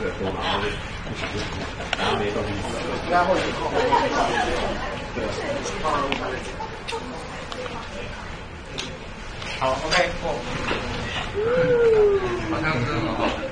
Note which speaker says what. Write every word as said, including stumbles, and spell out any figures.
Speaker 1: 的多，然后然后没东西吃。
Speaker 2: 应该会有空。
Speaker 1: 对。
Speaker 2: 好 ，OK，过。
Speaker 3: 好像是很好。